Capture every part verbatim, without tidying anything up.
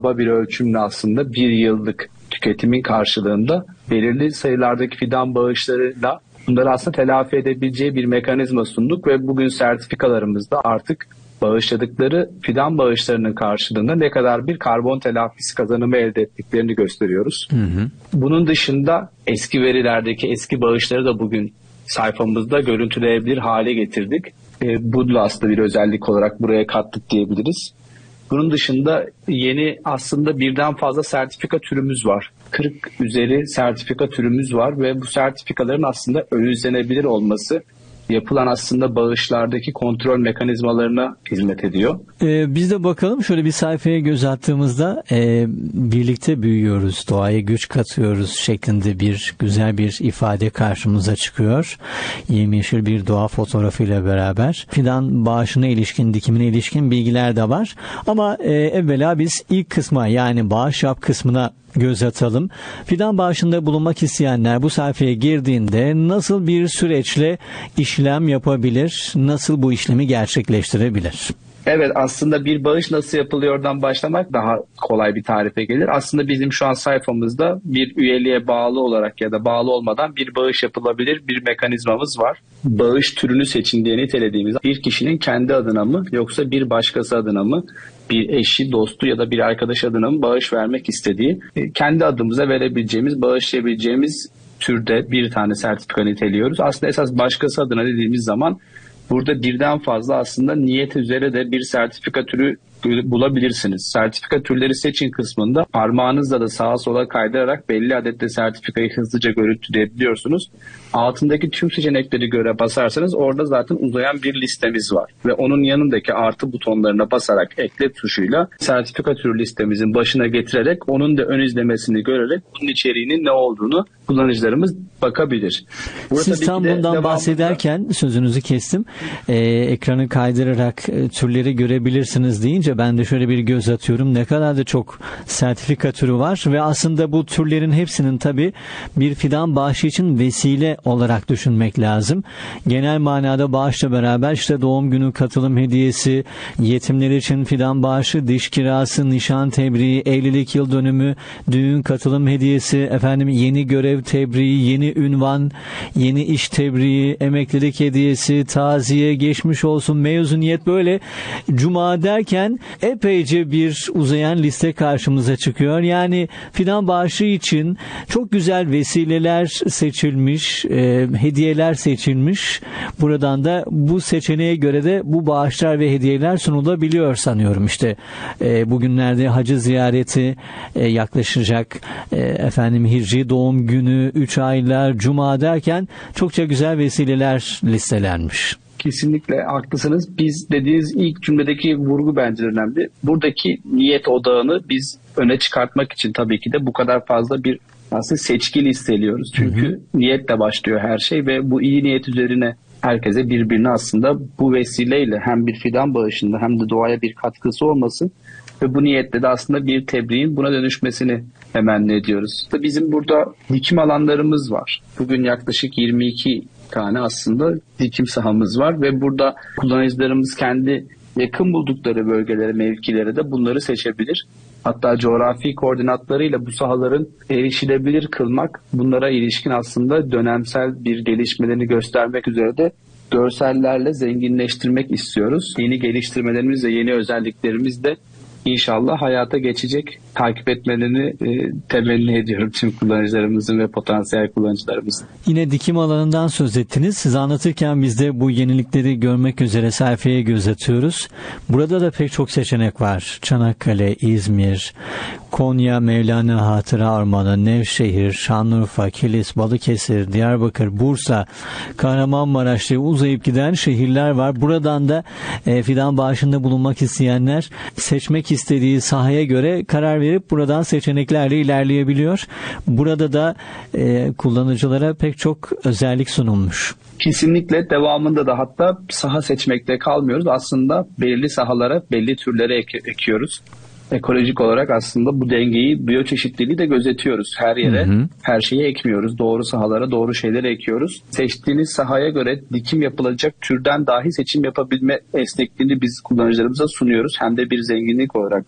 bir ölçümle aslında bir yıllık tüketimin karşılığında belirli sayılardaki fidan bağışlarıyla bunları aslında telafi edebileceği bir mekanizma sunduk ve bugün sertifikalarımızda artık bağışladıkları fidan bağışlarının karşılığında ne kadar bir karbon telafisi kazanımı elde ettiklerini gösteriyoruz. Hı hı. Bunun dışında eski verilerdeki eski bağışları da bugün sayfamızda görüntüleyebilir hale getirdik. E, bu da aslında bir özellik olarak buraya kattık diyebiliriz. Bunun dışında yeni aslında birden fazla sertifika türümüz var. kırk üzeri sertifika türümüz var ve bu sertifikaların aslında önümüzlenebilir olması yapılan aslında bağışlardaki kontrol mekanizmalarına hizmet ediyor. Ee, biz de bakalım şöyle bir sayfaya göz attığımızda e, birlikte büyüyoruz, doğaya güç katıyoruz şeklinde bir güzel bir ifade karşımıza çıkıyor. Yemyeşil bir doğa fotoğrafıyla beraber fidan bağışına ilişkin, dikimine ilişkin bilgiler de var. Ama e, evvela biz ilk kısma, yani bağış yap kısmına göz atalım. Fidan bağışında bulunmak isteyenler bu sayfaya girdiğinde nasıl bir süreçle işlem yapabilir, nasıl bu işlemi gerçekleştirebilir? Evet, aslında bir bağış nasıl yapılıyordan başlamak daha kolay bir tarife gelir. Aslında bizim şu an sayfamızda bir üyeliğe bağlı olarak ya da bağlı olmadan bir bağış yapılabilir bir mekanizmamız var. Bağış türünü seçin diye nitelediğimiz bir kişinin kendi adına mı yoksa bir başkası adına mı, bir eşi, dostu ya da bir arkadaş adına mı bağış vermek istediği, kendi adımıza verebileceğimiz, bağışlayabileceğimiz türde bir tane sertifika niteliyoruz. Aslında esas başkası adına dediğimiz zaman burada birden fazla aslında niyet üzere de bir sertifika türü bulabilirsiniz. Sertifika türleri seçin kısmında parmağınızla da sağa sola kaydırarak belli adette sertifikayı hızlıca görüntüleyebiliyorsunuz. Altındaki tüm seçenekleri göre basarsanız orada zaten uzayan bir listemiz var. Ve onun yanındaki artı butonlarına basarak ekle tuşuyla sertifika türü listemizin başına getirerek onun da ön izlemesini görerek bunun içeriğinin ne olduğunu kullanıcılarımız bakabilir. Burada Siz tam bundan devamında bahsederken sözünüzü kestim. Ee, ekranı kaydırarak e, türleri görebilirsiniz deyince ben de şöyle bir göz atıyorum. Ne kadar da çok sertifika türü var ve aslında bu türlerin hepsinin tabii bir fidan bağışı için vesile olarak düşünmek lazım. Genel manada bağışla beraber işte doğum günü katılım hediyesi, yetimler için fidan bağışı, diş kirası, nişan tebriği, evlilik yıl dönümü, düğün katılım hediyesi, efendim yeni görev tebriği, yeni ünvan, yeni iş tebriği, emeklilik hediyesi, taziye, geçmiş olsun, mezuniyet, böyle cuma derken epeyce bir uzayan liste karşımıza çıkıyor. Yani fidan bağışı için çok güzel vesileler seçilmiş, e, hediyeler seçilmiş. Buradan da bu seçeneğe göre de bu bağışlar ve hediyeler sunulabiliyor sanıyorum. İşte e, bugünlerde hacı ziyareti e, yaklaşacak, e, efendim hicri doğum günü, üç aylar, cuma derken çokça güzel vesileler listelenmiş. Kesinlikle haklısınız. Biz dediğiniz ilk cümledeki vurgu bence önemli. Buradaki niyet odağını biz öne çıkartmak için tabii ki de bu kadar fazla bir aslında seçki listeliyoruz. Çünkü hı hı. niyetle başlıyor her şey ve bu iyi niyet üzerine herkese birbirine aslında bu vesileyle hem bir fidan bağışında hem de doğaya bir katkısı olması ve bu niyetle de aslında bir tebriğin buna dönüşmesini temenni ediyoruz. Bizim burada dikim alanlarımız var. Bugün yaklaşık yirmi iki tane aslında dikim sahamız var ve burada kullanıcılarımız kendi yakın buldukları bölgelere, mevkilere de bunları seçebilir. Hatta coğrafi koordinatlarıyla bu sahaların erişilebilir kılmak, bunlara ilişkin aslında dönemsel bir gelişmelerini göstermek üzere de görsellerle zenginleştirmek istiyoruz. Yeni geliştirmelerimiz ve yeni özelliklerimiz de İnşallah hayata geçecek, takip etmelerini e, temenni ediyorum tüm kullanıcılarımızın ve potansiyel kullanıcılarımızın. Yine dikim alanından söz ettiniz. Siz anlatırken biz de bu yenilikleri görmek üzere sayfaya göz atıyoruz. Burada da pek çok seçenek var. Çanakkale, İzmir, Konya, Mevlana Hatıra Ormanı, Nevşehir, Şanlıurfa, Kilis, Balıkesir, Diyarbakır, Bursa, Kahramanmaraş diye uzayıp giden şehirler var. Buradan da e, fidan bağışında bulunmak isteyenler seçmek istediği sahaya göre karar verip buradan seçeneklerle ilerleyebiliyor. Burada da e, kullanıcılara pek çok özellik sunulmuş. Kesinlikle devamında da hatta saha seçmekte kalmıyoruz. Aslında belirli sahalara belli türlere ek- ekiyoruz. Ekolojik olarak aslında bu dengeyi, biyoçeşitliliği de gözetiyoruz. Her yere, hı hı. her şeyi ekmiyoruz. Doğru sahalara doğru şeyleri ekiyoruz. Seçtiğiniz sahaya göre dikim yapılacak türden dahi seçim yapabilme esnekliğini biz kullanıcılarımıza sunuyoruz. Hem de bir zenginlik olarak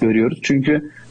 görüyoruz. Çünkü